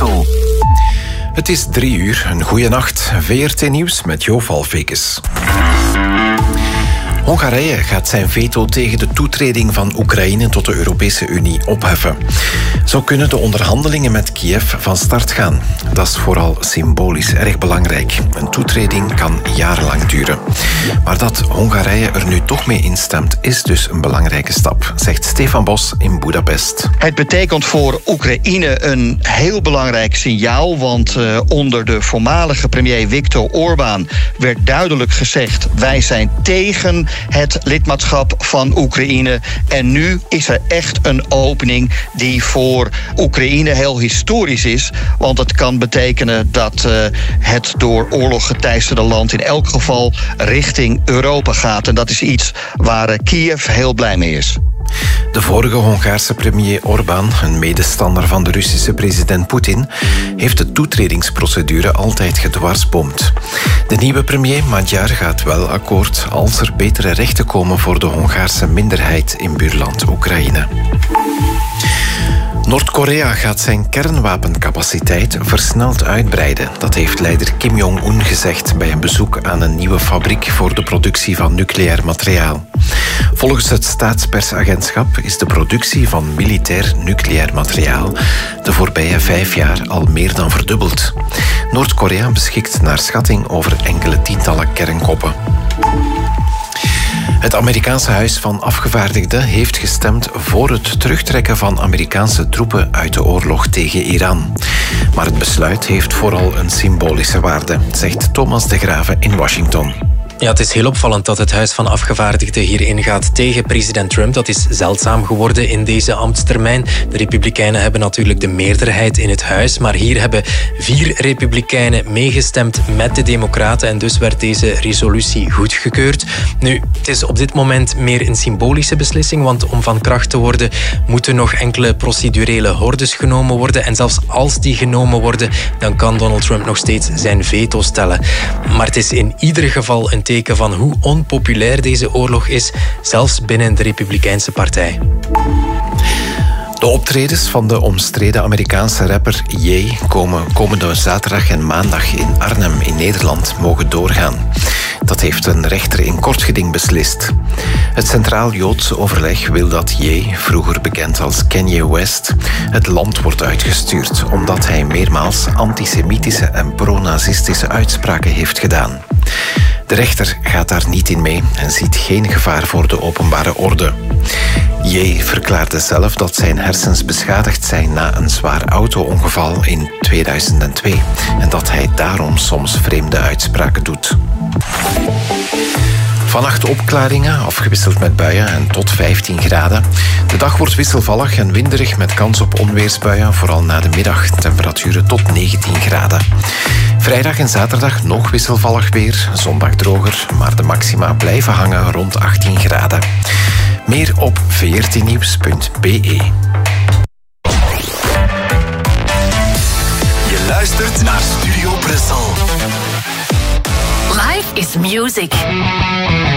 Brussel. Het is 3 uur, een goeie nacht. VRT Nieuws met Jo Valvekes. Hongarije gaat zijn veto tegen de toetreding van Oekraïne tot de Europese Unie opheffen. Zo kunnen de onderhandelingen met Kiev van start gaan. Dat is vooral symbolisch erg belangrijk. Een toetreding kan jarenlang duren. Maar dat Hongarije er nu toch mee instemt, is dus een belangrijke stap, zegt Stefan Bos in Budapest. Het betekent voor Oekraïne een heel belangrijk signaal, want onder de voormalige premier Viktor Orbán werd duidelijk gezegd: wij zijn tegen het lidmaatschap van Oekraïne. En nu is er echt een opening die voor Oekraïne heel historisch is. Want het kan betekenen dat het door oorlog geteisterde land in elk geval richting Europa gaat. En dat is iets waar Kiev heel blij mee is. De vorige Hongaarse premier Orbán, een medestander van de Russische president Poetin, heeft de toetredingsprocedure altijd gedwarsboomd. De nieuwe premier Magyar gaat wel akkoord als er betere rechten komen voor de Hongaarse minderheid in buurland Oekraïne. Noord-Korea gaat zijn kernwapencapaciteit versneld uitbreiden. Dat heeft leider Kim Jong-un gezegd bij een bezoek aan een nieuwe fabriek voor de productie van nucleair materiaal. Volgens het staatspersagentschap is de productie van militair nucleair materiaal de voorbije 5 jaar al meer dan verdubbeld. Noord-Korea beschikt naar schatting over enkele tientallen kernkoppen. Het Amerikaanse Huis van Afgevaardigden heeft gestemd voor het terugtrekken van Amerikaanse troepen uit de oorlog tegen Iran. Maar het besluit heeft vooral een symbolische waarde, zegt Thomas de Grave in Washington. Ja, het is heel opvallend dat het Huis van Afgevaardigden hier ingaat tegen president Trump. Dat is zeldzaam geworden in deze ambtstermijn. De Republikeinen hebben natuurlijk de meerderheid in het huis, maar hier hebben 4 Republikeinen meegestemd met de Democraten en dus werd deze resolutie goedgekeurd. Nu, het is op dit moment meer een symbolische beslissing, want om van kracht te worden moeten nog enkele procedurele hordes genomen worden en zelfs als die genomen worden, dan kan Donald Trump nog steeds zijn veto stellen. Maar het is in ieder geval een teken van hoe onpopulair deze oorlog is, zelfs binnen de Republikeinse partij. De optredens van de omstreden Amerikaanse rapper Ye komende zaterdag en maandag in Arnhem in Nederland mogen doorgaan. Dat heeft een rechter in kort geding beslist. Het Centraal Joodse Overleg wil dat Ye, vroeger bekend als Kanye West, het land wordt uitgestuurd omdat hij meermaals antisemitische en pro-nazistische uitspraken heeft gedaan. De rechter gaat daar niet in mee en ziet geen gevaar voor de openbare orde. Ye verklaarde zelf dat zijn hersens beschadigd zijn na een zwaar auto-ongeval in 2002 en dat hij daarom soms vreemde uitspraken doet. Vannacht opklaringen, afgewisseld met buien en tot 15 graden. De dag wordt wisselvallig en winderig met kans op onweersbuien, vooral na de middag. Temperaturen tot 19 graden. Vrijdag en zaterdag nog wisselvallig weer, zondag droger, maar de maxima blijven hangen rond 18 graden. Meer op vrtnieuws.be. Je luistert naar Studio Brussel. Life is music.